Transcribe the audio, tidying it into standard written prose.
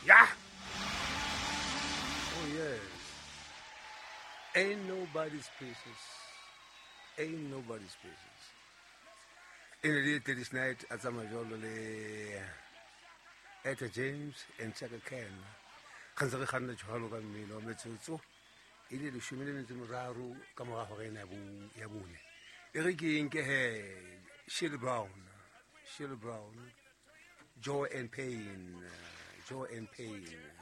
Yeah. Oh yes. Ain't nobody's business. Ain't nobody's business. In the day this night at Samajolo Etta James and Chaka Ken. Kanzaki Handa Johalo Gamino Metsutsu. Ile le shumile le mraru ka morago ga ena ya bone e re ke eng ke he Shirley Brown Joy and Pain